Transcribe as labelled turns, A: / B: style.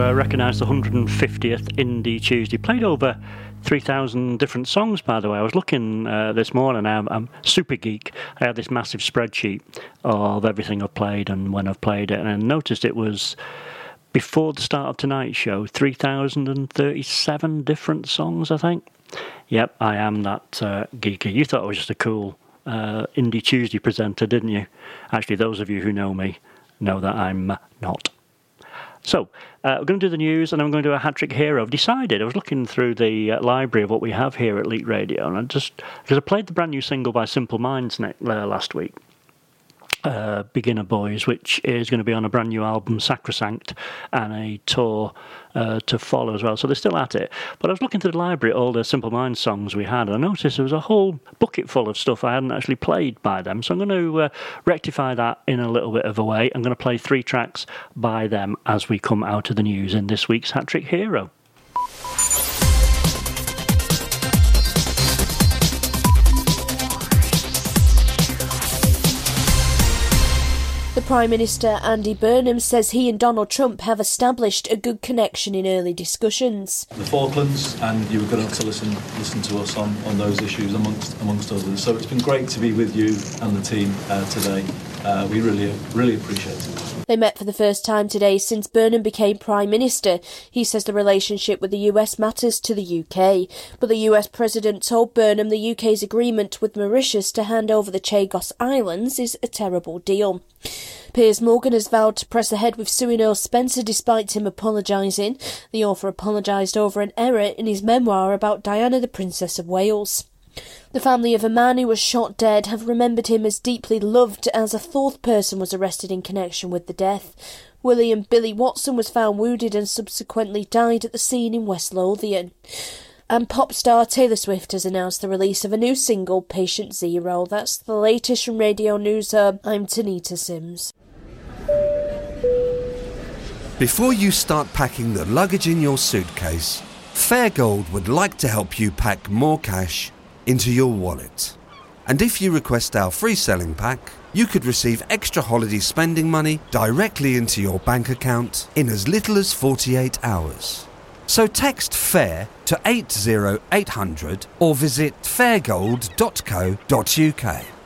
A: recognise the 150th Indie Tuesday. Played over 3,000 different songs, by the way. I was looking this morning. I'm super geek. I had this massive spreadsheet of everything I've played and when I've played it, and I noticed it was, before the start of tonight's show, 3,037 different songs, I think. Yep, I am that geeky. You thought I was just a cool Indie Tuesday presenter, didn't you? Actually, those of you who know me know that I'm not. So, we're going to do the news, and I'm going to do a hat-trick hero. I've decided, I was looking through the library of what we have here at Leak Radio, and because I played the brand new single by Simple Minds last week, Beginner Boys, which is going to be on a brand new album, Sacrosanct, and a tour to follow as well. So they're still at it. But I was looking through the library at all the Simple Minds songs we had, and I noticed there was a whole bucket full of stuff I hadn't actually played by them. So I'm going to rectify that in a little bit of a way. I'm going to play 3 tracks by them as we come out of the news in this week's Hat Trick Hero.
B: The Prime Minister, Andy Burnham, says he and Donald Trump have established a good connection in early discussions.
C: The Falklands, and you were good enough to listen to us on those issues amongst others. So it's been great to be with you and the team today. We really appreciate it.
B: They met for the first time today since Burnham became Prime Minister. He says the relationship with the US matters to the UK. But the US President told Burnham the UK's agreement with Mauritius to hand over the Chagos Islands is a terrible deal. Piers Morgan has vowed to press ahead with suing Earl Spencer despite him apologising. The author apologised over an error in his memoir about Diana, the Princess of Wales. The family of a man who was shot dead have remembered him as deeply loved as a 4th person was arrested in connection with the death. William Billy Watson was found wounded and subsequently died at the scene in West Lothian. And pop star Taylor Swift has announced the release of a new single, Patient Zero. That's the latest from Radio News Hub. I'm Tanita Sims.
D: Before you start packing the luggage in your suitcase, Fairgold would like to help you pack more cash into your wallet. And if you request our free selling pack, you could receive extra holiday spending money directly into your bank account in as little as 48 hours. So text FAIR to 80800 or visit fairgold.co.uk.